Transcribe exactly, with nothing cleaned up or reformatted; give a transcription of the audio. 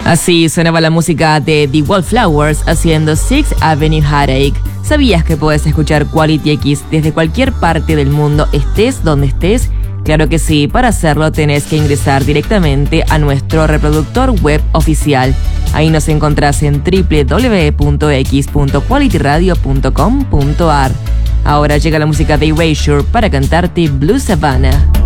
Así sonaba la música de The Wallflowers haciendo Sixth Avenue Heartache. ¿Sabías que puedes escuchar Quality X desde cualquier parte del mundo, estés donde estés? Claro que sí, para hacerlo tenés que ingresar directamente a nuestro reproductor web oficial. Ahí nos encontrás en doble u doble u doble u punto x punto quality radio punto com punto a r. Ahora llega la música de Erasure para cantarte Blue Savannah.